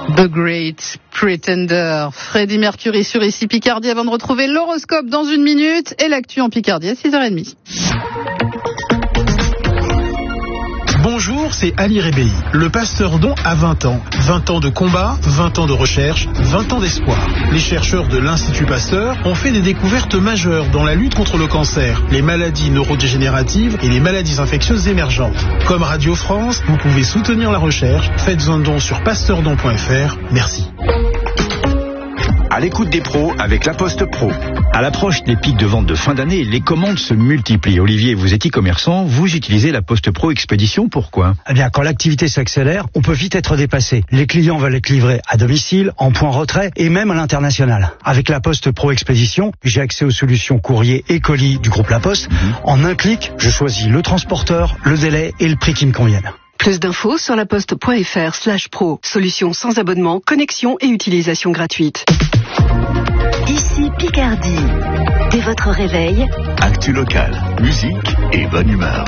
The Great Pretender, Freddie Mercury sur ici Picardie, avant de retrouver l'horoscope dans une minute et l'actu en Picardie à 6h30. Bonjour, c'est Ali Rebéi. Le pasteur Don a 20 ans. 20 ans de combat, 20 ans de recherche, 20 ans d'espoir. Les chercheurs de l'Institut Pasteur ont fait des découvertes majeures dans la lutte contre le cancer, les maladies neurodégénératives et les maladies infectieuses émergentes. Comme Radio France, vous pouvez soutenir la recherche. Faites un don sur pasteurdon.fr. Merci. À l'écoute des pros avec La Poste Pro. À l'approche des pics de vente de fin d'année, les commandes se multiplient. Olivier, vous êtes e-commerçant, vous utilisez La Poste Pro Expédition, pourquoi ? Eh bien, quand l'activité s'accélère, on peut vite être dépassé. Les clients veulent être livrés à domicile, en point retrait et même à l'international. Avec La Poste Pro Expédition, j'ai accès aux solutions courrier et colis du groupe La Poste. En un clic, je choisis le transporteur, le délai et le prix qui me conviennent. Plus d'infos sur laposte.fr/pro. Solution sans abonnement, connexion et utilisation gratuite. Ici Picardie. Dès votre réveil, actu locale, musique et bonne humeur.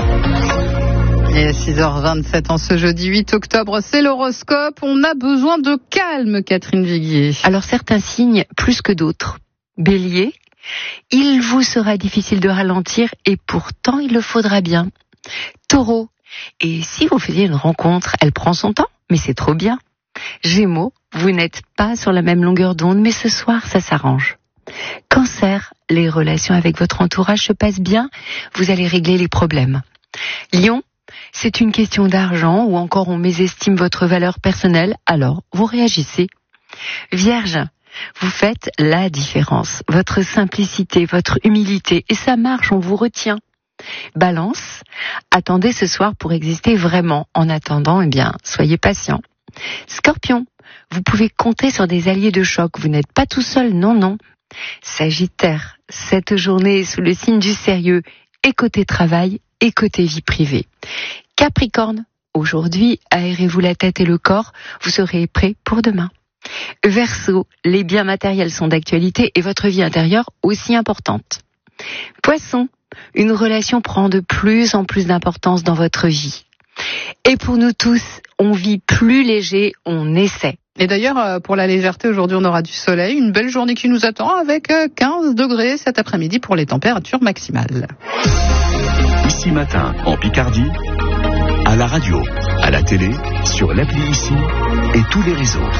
Et à 6h27 en ce jeudi 8 octobre, c'est l'horoscope. On a besoin de calme, Catherine Viguier. Alors certains signes plus que d'autres. Bélier, il vous sera difficile de ralentir et pourtant il le faudra bien. Taureau, et si vous faisiez une rencontre, elle prend son temps, mais c'est trop bien. Gémeaux, vous n'êtes pas sur la même longueur d'onde, mais ce soir, ça s'arrange. Cancer, les relations avec votre entourage se passent bien, vous allez régler les problèmes. Lion, c'est une question d'argent ou encore on mésestime votre valeur personnelle, alors vous réagissez. Vierge, vous faites la différence. Votre simplicité, votre humilité, et ça marche, on vous retient. Balance, attendez ce soir pour exister vraiment. En attendant, eh bien, soyez patient. Scorpion, vous pouvez compter sur des alliés de choc. Vous n'êtes pas tout seul, non. Sagittaire, cette journée est sous le signe du sérieux, et côté travail, et côté vie privée. Capricorne, aujourd'hui, aérez-vous la tête et le corps, vous serez prêt pour demain. Verseau, les biens matériels sont d'actualité et votre vie intérieure aussi importante. Poisson, une relation prend de plus en plus d'importance dans votre vie. Et pour nous tous, on vit plus léger, on essaie. Et d'ailleurs, pour la légèreté, aujourd'hui, on aura du soleil, une belle journée qui nous attend avec 15 degrés cet après-midi pour les températures maximales. Ici matin, en Picardie, à la radio, à la télé, sur l'appli Ici et tous les réseaux.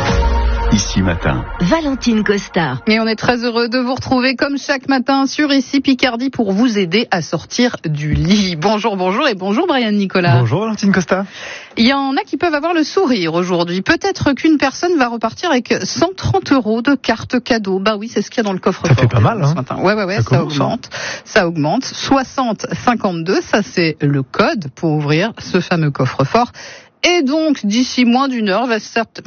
Ici matin, Valentine Costa. Et on est très heureux de vous retrouver comme chaque matin sur Ici Picardie pour vous aider à sortir du lit. Bonjour et bonjour Brian Nicolas. Bonjour Valentine Costa. Il y en a qui peuvent avoir le sourire aujourd'hui. Peut-être qu'une personne va repartir avec 130 € de carte cadeau. Bah oui, c'est ce qu'il y a dans le coffre-fort. Ça fait pas mal, hein. Ouais, ça augmente. 60-52, ça c'est le code pour ouvrir ce fameux coffre-fort. Et donc, d'ici moins d'une heure, vers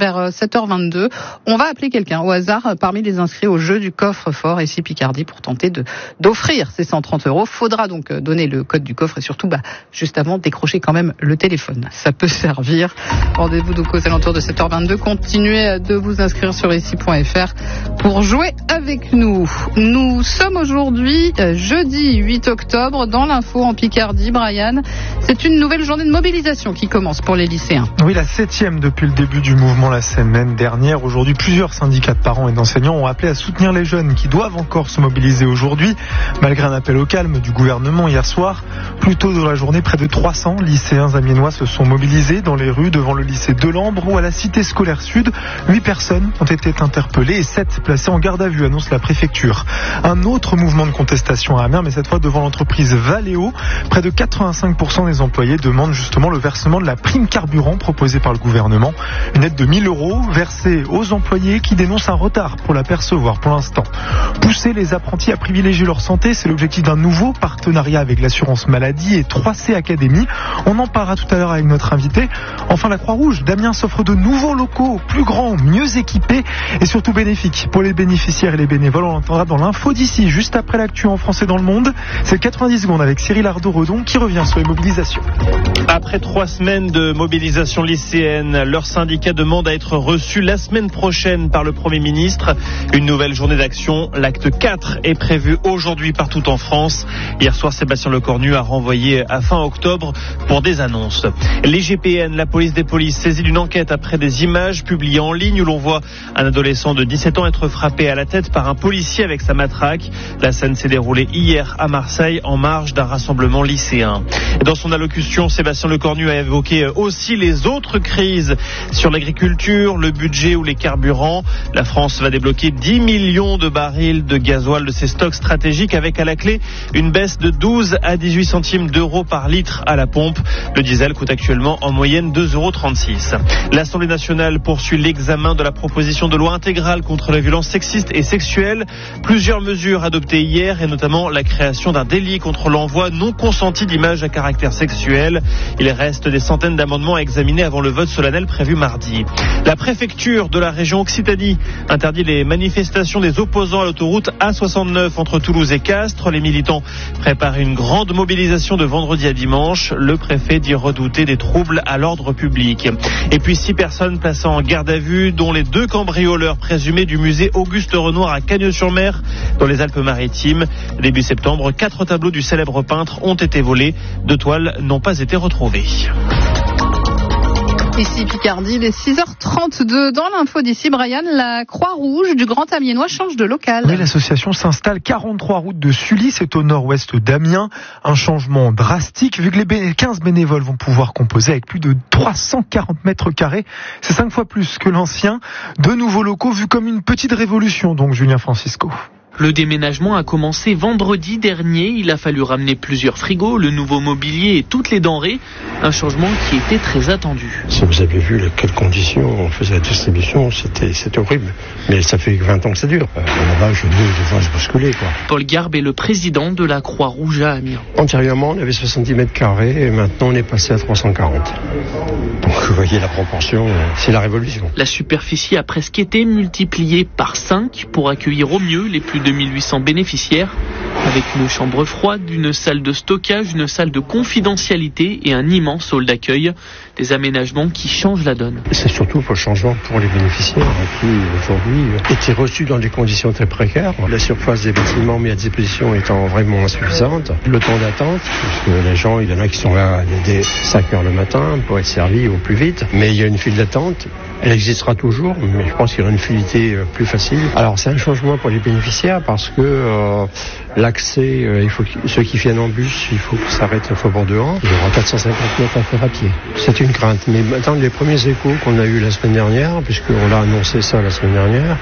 7h22, on va appeler quelqu'un au hasard parmi les inscrits au jeu du coffre-fort ici Picardie pour tenter d'offrir ces 130 €. Faudra donc donner le code du coffre et surtout, juste avant, décrocher quand même le téléphone. Ça peut servir. Rendez-vous donc aux alentours de 7h22. Continuez de vous inscrire sur ici.fr pour jouer avec nous. Nous sommes aujourd'hui, jeudi 8 octobre, dans l'info en Picardie. Brian, c'est une nouvelle journée de mobilisation qui commence pour les lycéens. Oui, la 7e depuis le début du mouvement la semaine dernière. Aujourd'hui, plusieurs syndicats de parents et d'enseignants ont appelé à soutenir les jeunes qui doivent encore se mobiliser aujourd'hui. Malgré un appel au calme du gouvernement hier soir, plus tôt dans la journée, près de 300 lycéens amiénois se sont mobilisés dans les rues devant le lycée Delambre ou à la cité scolaire sud. 8 personnes ont été interpellées et 7 placées en garde à vue, annonce la préfecture. Un autre mouvement de contestation à Amiens, mais cette fois devant l'entreprise Valeo. Près de 85% des employés demandent justement le versement de la prime carburant proposée par le gouvernement. Une aide de 1 000 € versée aux employés qui dénoncent un retard pour la percevoir pour l'instant. Pousser les apprentis à privilégier leur santé, c'est l'objectif d'un nouveau partenariat avec l'assurance maladie et 3C Academy. On en parlera tout à l'heure avec notre invité. Enfin, la Croix-Rouge d'Amiens s'offre de nouveaux locaux, plus grands, mieux équipés et surtout bénéfiques pour les bénéficiaires et les bénévoles. On l'entendra dans l'info d'ici, juste après l'actu en France et dans le monde. C'est 90 secondes avec Cyril Ardo-Redon qui revient sur les mobilisations. Après 3 semaines de mobilisation organisations lycéennes. Leur syndicat demande à être reçu la semaine prochaine par le Premier ministre. Une nouvelle journée d'action, l'acte 4, est prévu aujourd'hui partout en France. Hier soir, Sébastien Lecornu a renvoyé à fin octobre pour des annonces. L'IGPN, la police des polices, saisit d'une enquête après des images publiées en ligne où l'on voit un adolescent de 17 ans être frappé à la tête par un policier avec sa matraque. La scène s'est déroulée hier à Marseille en marge d'un rassemblement lycéen. Dans son allocution, Sébastien Lecornu a évoqué aussi les autres crises sur l'agriculture, le budget ou les carburants. La France va débloquer 10 millions de barils de gasoil de ses stocks stratégiques avec à la clé une baisse de 12 à 18 centimes d'euros par litre à la pompe. Le diesel coûte actuellement en moyenne 2,36 €. L'Assemblée nationale poursuit l'examen de la proposition de loi intégrale contre la violence sexiste et sexuelle. Plusieurs mesures adoptées hier et notamment la création d'un délit contre l'envoi non consenti d'images à caractère sexuel. Il reste des centaines d'amendements à examiner avant le vote solennel prévu mardi. La préfecture de la région Occitanie interdit les manifestations des opposants à l'autoroute A69 entre Toulouse et Castres. Les militants préparent une grande mobilisation de vendredi à dimanche. Le préfet dit redouter des troubles à l'ordre public. Et puis 6 personnes placées en garde à vue, dont les 2 cambrioleurs présumés du musée Auguste Renoir à Cagnes-sur-Mer, dans les Alpes-Maritimes. Début septembre, 4 tableaux du célèbre peintre ont été volés. 2 toiles n'ont pas été retrouvées. Ici Picardie, les 6h32. Dans l'info d'ici, Brian, la Croix-Rouge du Grand Amiénois change de local. Oui, l'association s'installe 43 routes de Sully, c'est au nord-ouest d'Amiens. Un changement drastique, vu que les 15 bénévoles vont pouvoir composer avec plus de 340 mètres carrés. C'est 5 fois plus que l'ancien. De nouveaux locaux vus comme une petite révolution, donc Julien Francisco. Le déménagement a commencé vendredi dernier. Il a fallu ramener plusieurs frigos, le nouveau mobilier et toutes les denrées. Un changement qui était très attendu. Si vous avez vu quelles conditions on faisait la distribution, c'était horrible. Mais ça fait 20 ans que ça dure. Là-bas, je devais se bousculer, quoi. Paul Garbe est le président de la Croix-Rouge à Amiens. Antérieurement, on avait 70 mètres carrés et maintenant on est passé à 340. Donc vous voyez la proportion, c'est la révolution. La superficie a presque été multipliée par 5 pour accueillir au mieux les plus de 1800 bénéficiaires, avec une chambre froide, une salle de stockage, une salle de confidentialité et un immense hall d'accueil. Des aménagements qui changent la donne. C'est surtout pour le changement pour les bénéficiaires qui aujourd'hui étaient reçus dans des conditions très précaires. La surface des bâtiments mis à disposition étant vraiment insuffisante. Le temps d'attente, parce que les gens, il y en a qui sont là dès 5 heures le matin pour être servis au plus vite. Mais il y a une file d'attente. Elle existera toujours, mais je pense qu'il y aura une fluidité plus facile. Alors c'est un changement pour les bénéficiaires parce que l'accès, ceux qui viennent en bus, il faut qu'ils s'arrêtent au Faubourg de Han. Il y aura 450 mètres à faire à pied. C'est une crainte. Mais maintenant, les premiers échos qu'on a eus la semaine dernière, puisqu'on l'a annoncé ça la semaine dernière,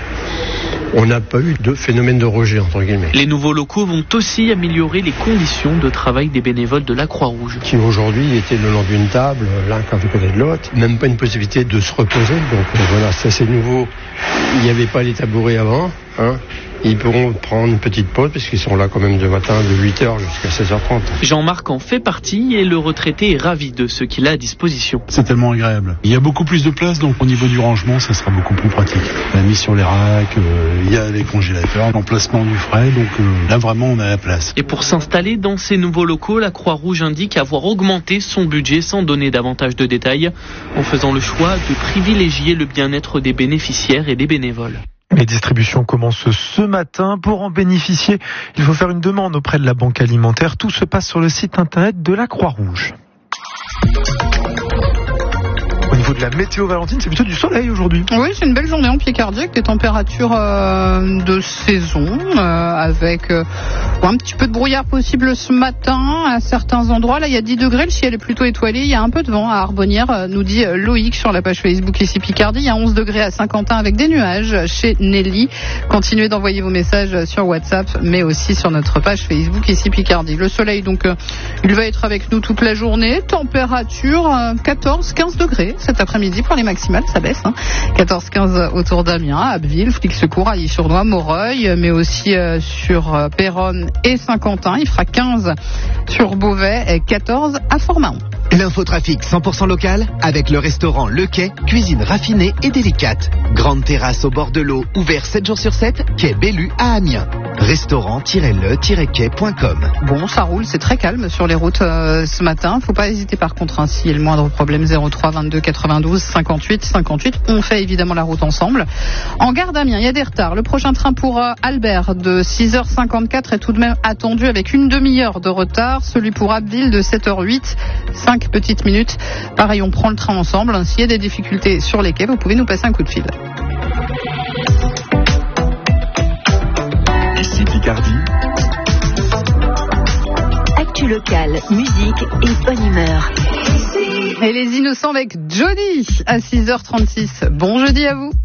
on n'a pas eu de phénomène de rejet, entre guillemets. Les nouveaux locaux vont aussi améliorer les conditions de travail des bénévoles de la Croix-Rouge. Qui aujourd'hui étaient le long d'une table, l'un à côté de l'autre, même pas une possibilité de se reposer. Donc voilà, ça c'est nouveau. Il n'y avait pas les tabourets avant, hein. Ils pourront prendre une petite pause parce qu'ils sont là quand même de matin de 8h jusqu'à 16h30. Jean-Marc en fait partie et le retraité est ravi de ce qu'il a à disposition. C'est tellement agréable. Il y a beaucoup plus de place, donc au niveau du rangement, ça sera beaucoup plus pratique. La mise sur les racks, il y a les congélateurs, l'emplacement du frais, donc là vraiment on a la place. Et pour s'installer dans ces nouveaux locaux, la Croix-Rouge indique avoir augmenté son budget sans donner davantage de détails, en faisant le choix de privilégier le bien-être des bénéficiaires et des bénévoles. Les distributions commencent ce matin. Pour en bénéficier, il faut faire une demande auprès de la banque alimentaire. Tout se passe sur le site internet de la Croix-Rouge. Au niveau de la météo, Valentine, c'est plutôt du soleil aujourd'hui. Oui, c'est une belle journée en Picardie avec des températures de saison, avec un petit peu de brouillard possible ce matin à certains endroits. Là, il y a 10 degrés, le ciel est plutôt étoilé. Il y a un peu de vent à Arbonnières, nous dit Loïc sur la page Facebook ici Picardie. Il y a 11 degrés à Saint-Quentin avec des nuages chez Nelly. Continuez d'envoyer vos messages sur WhatsApp, mais aussi sur notre page Facebook ici Picardie. Le soleil, donc, il va être avec nous toute la journée. Température 14-15 degrés. Cet après-midi pour les maximales, ça baisse. 14-15 autour d'Amiens, Abbeville, Flix-Secours, Ailly-sur-Loire, Moreuil, mais aussi sur Péronne et Saint-Quentin. Il fera 15 sur Beauvais et 14 à Fort-Mahon. L'infotrafic 100% local avec le restaurant Le Quai, cuisine raffinée et délicate. Grande terrasse au bord de l'eau, ouvert 7 jours sur 7, quai Bellu à Amiens. restaurant-le-quai.com. Bon, ça roule, c'est très calme sur les routes ce matin. Faut pas hésiter par contre, s'il y a le moindre problème, 03 22 92 58 58. On fait évidemment la route ensemble. En gare d'Amiens, il y a des retards. Le prochain train pour Albert de 6h54 est tout de même attendu avec une demi-heure de retard. Celui pour Abbeville de 7h08, 5 petites minutes. Pareil, on prend le train ensemble. S'il y a des difficultés sur les quais, vous pouvez nous passer un coup de fil. Ici Picardie. Actu locale, musique et bonne humeur. Et les innocents avec Johnny à 6h36. Bon jeudi à vous.